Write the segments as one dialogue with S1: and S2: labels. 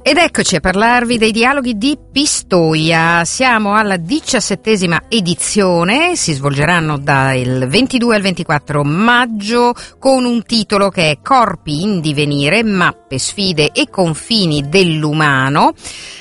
S1: Ed eccoci a parlarvi dei dialoghi di Pistoia. Siamo alla 17ª edizione, si svolgeranno dal 22 al 24 maggio con un titolo che è Corpi in divenire, mappe, sfide e confini dell'umano.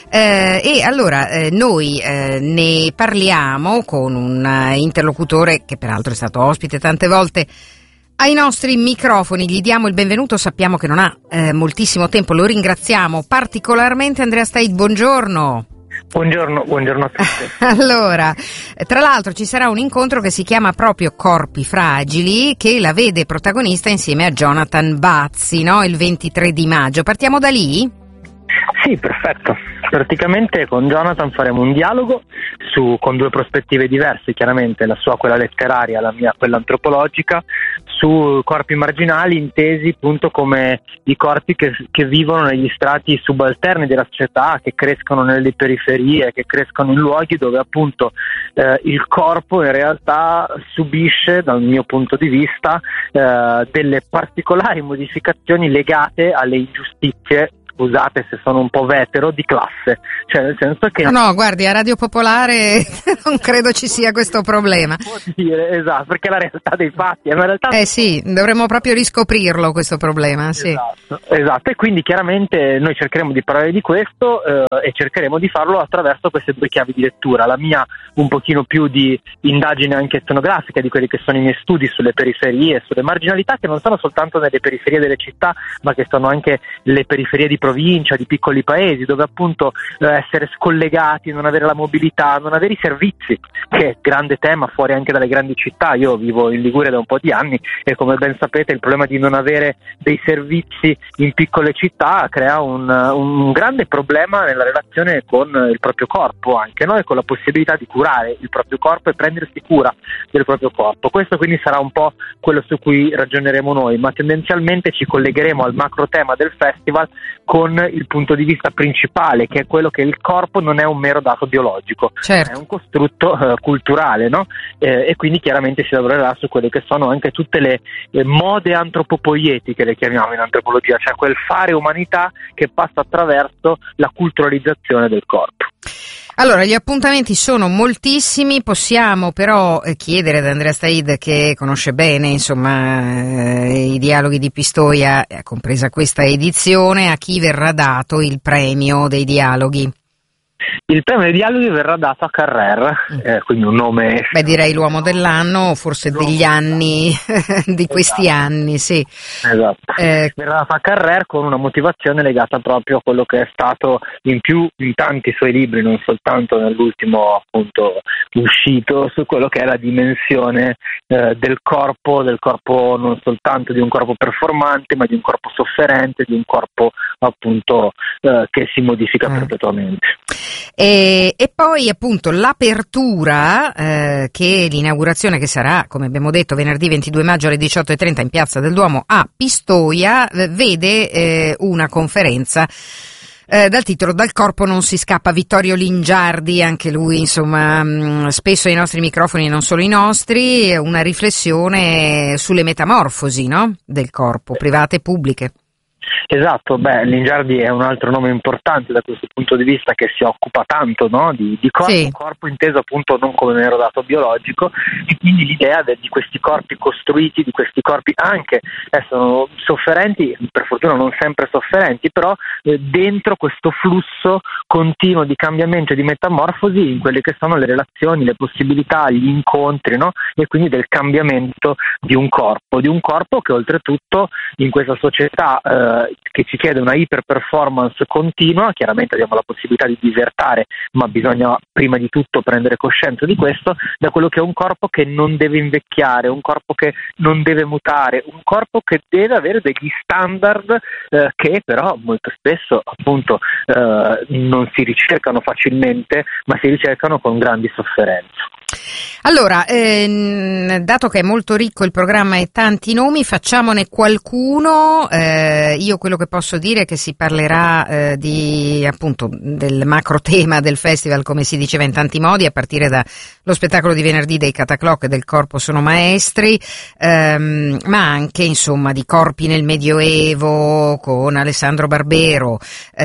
S1: E allora noi ne parliamo con un interlocutore che peraltro è stato ospite tante volte ai nostri microfoni. Gli diamo il benvenuto, sappiamo che non ha moltissimo tempo, lo ringraziamo particolarmente. Andrea Staid, buongiorno.
S2: Buongiorno a tutti.
S1: Allora, tra l'altro ci sarà un incontro che si chiama proprio Corpi Fragili, che la vede protagonista insieme a Jonathan Bazzi, no? Il 23 di maggio. Partiamo da lì?
S2: Sì, perfetto. Praticamente con Jonathan faremo un dialogo con due prospettive diverse, chiaramente la sua quella letteraria, la mia quella antropologica, su corpi marginali intesi appunto come i corpi che vivono negli strati subalterni della società, che crescono nelle periferie, che crescono in luoghi dove appunto il corpo in realtà subisce, dal mio punto di vista, delle particolari modificazioni legate alle ingiustizie, scusate se sono un po' vetero, di classe, cioè nel senso che...
S1: No, guardi, a Radio Popolare non credo ci sia questo problema.
S2: Può dire, esatto, perché è la realtà dei fatti, ma in realtà...
S1: sì, dovremmo proprio riscoprirlo questo problema, sì.
S2: Esatto, e quindi chiaramente noi cercheremo di parlare di questo e cercheremo di farlo attraverso queste due chiavi di lettura, la mia un pochino più di indagine anche etnografica di quelli che sono i miei studi sulle periferie, sulle marginalità, che non sono soltanto nelle periferie delle città, ma che sono anche le periferie di provincia, di piccoli paesi, dove appunto essere scollegati, non avere la mobilità, non avere i servizi, che è grande tema fuori anche dalle grandi città. Io vivo in Liguria da un po' di anni e come ben sapete il problema di non avere dei servizi in piccole città crea un grande problema nella relazione con il proprio corpo anche, no? E con la possibilità di curare il proprio corpo e prendersi cura del proprio corpo. Questo quindi sarà un po' quello su cui ragioneremo noi, ma tendenzialmente ci collegheremo al macro tema del festival con il punto di vista principale, che è quello che il corpo non è un mero dato biologico,
S1: certo.
S2: È un costrutto culturale, no? E quindi chiaramente si lavorerà su quelle che sono anche tutte le mode antropopoietiche, le chiamiamo in antropologia, cioè quel fare umanità che passa attraverso la culturalizzazione del corpo.
S1: Allora, gli appuntamenti sono moltissimi, possiamo però chiedere ad Andrea Staid, che conosce bene insomma i dialoghi di Pistoia, compresa questa edizione, a chi verrà dato il premio dei dialoghi.
S2: Il premio dei dialoghi verrà dato a Carrer, quindi un nome...
S1: Beh, direi l'uomo dell'anno, forse degli anni, di questi anni, sì.
S2: Esatto. Verrà dato a Carrer con una motivazione legata proprio a quello che è stato in tanti suoi libri, non soltanto nell'ultimo appunto uscito, su quello che è la dimensione del corpo non soltanto di un corpo performante, ma di un corpo sofferente, di un corpo appunto che si modifica perpetuamente.
S1: E poi appunto l'apertura, che l'inaugurazione che sarà, come abbiamo detto, venerdì 22 maggio alle 18:30 in Piazza del Duomo a Pistoia, vede una conferenza dal titolo Dal corpo non si scappa. Vittorio Lingiardi, anche lui insomma spesso ai nostri microfoni, non solo i nostri, una riflessione sulle metamorfosi, no? Del corpo, private e pubbliche.
S2: Esatto, Lingiardi è un altro nome importante da questo punto di vista, che si occupa tanto, no? di corpo,
S1: sì.
S2: Corpo inteso appunto non come mero dato biologico, e quindi l'idea di questi corpi costruiti, di questi corpi anche sono sofferenti, per fortuna non sempre sofferenti, però dentro questo flusso continuo di cambiamento e di metamorfosi in quelle che sono le relazioni, le possibilità, gli incontri, no? E quindi del cambiamento di un corpo che oltretutto in questa società che ci chiede una iper performance continua, chiaramente abbiamo la possibilità di disertare, ma bisogna prima di tutto prendere coscienza di questo, da quello che è un corpo che non deve invecchiare, un corpo che non deve mutare, un corpo che deve avere degli standard che però molto spesso appunto non si ricercano facilmente, ma si ricercano con grandi sofferenze.
S1: Allora, dato che è molto ricco il programma e tanti nomi, facciamone qualcuno. Io quello che posso dire è che si parlerà appunto del macro tema del festival, come si diceva in tanti modi, a partire dallo spettacolo di venerdì dei Catacloc e del Corpo sono maestri, ma anche insomma di corpi nel Medioevo con Alessandro Barbero,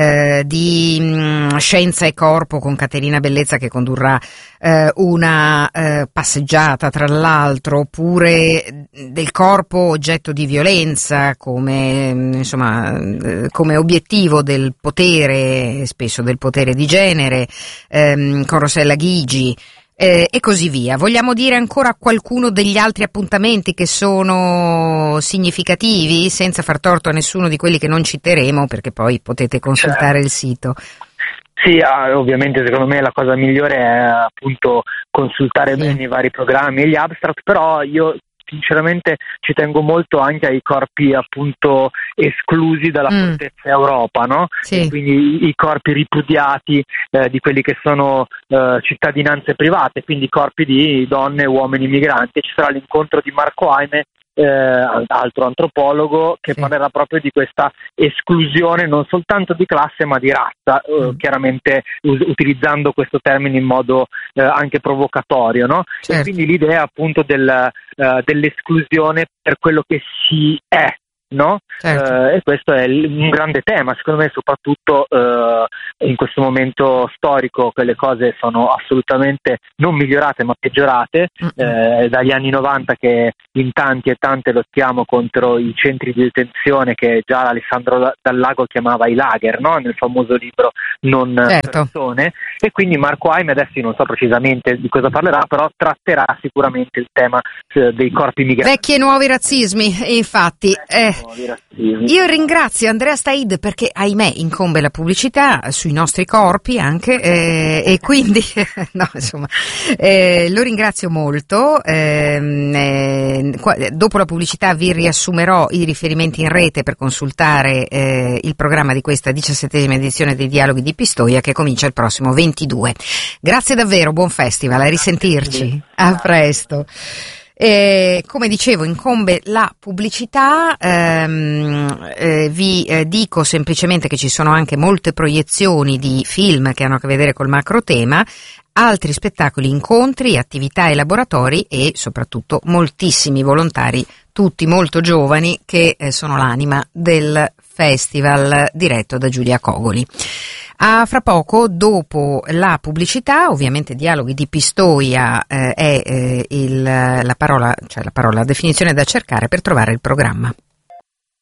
S1: di scienza e corpo con Caterina Bellezza che condurrà una passeggiata tra l'altro, oppure del corpo oggetto di violenza come obiettivo del potere, spesso del potere di genere, con Rossella Ghigi. E così via. Vogliamo dire ancora qualcuno degli altri appuntamenti che sono significativi, senza far torto a nessuno di quelli che non citeremo, perché poi potete consultare il sito.
S2: Sì, ovviamente secondo me la cosa migliore è appunto consultare bene i vari programmi e gli abstract, però io sinceramente ci tengo molto anche ai corpi appunto esclusi dalla Fortezza Europa, no?
S1: Sì.
S2: E quindi i corpi ripudiati di quelli che sono cittadinanze private, quindi corpi di donne e uomini migranti. Ci sarà l'incontro di Marco Aime, altro antropologo, che parlerà proprio di questa esclusione non soltanto di classe ma di razza, chiaramente utilizzando questo termine in modo anche provocatorio, no?
S1: Certo.
S2: E quindi l'idea appunto dell'esclusione per quello che si è, no?
S1: Certo.
S2: E questo è un grande tema, secondo me, soprattutto in questo momento storico, che le cose sono assolutamente non migliorate ma peggiorate, dagli anni 90 che in tanti e tante lottiamo contro i centri di detenzione che già Alessandro Dal Lago chiamava i lager, no? Nel famoso libro Non persone, e quindi Marco Aime, adesso io non so precisamente di cosa parlerà, però tratterà sicuramente il tema dei corpi migranti.
S1: Vecchi e nuovi razzismi, infatti. Io ringrazio Andrea Staid perché, ahimè, incombe la pubblicità sui nostri corpi anche, e quindi no, insomma, lo ringrazio molto. Dopo la pubblicità vi riassumerò i riferimenti in rete per consultare il programma di questa 17ª edizione dei Dialoghi di Pistoia, che comincia il prossimo 22. Grazie davvero, buon festival, a risentirci. A presto. Come dicevo, incombe la pubblicità. Vi dico semplicemente che ci sono anche molte proiezioni di film che hanno a che vedere col macro tema, altri spettacoli, incontri, attività e laboratori, e soprattutto moltissimi volontari, tutti molto giovani, che sono l'anima del festival diretto da Giulia Cogoli. A fra poco, dopo la pubblicità, ovviamente Dialoghi di Pistoia è la parola, la definizione da cercare per trovare il programma.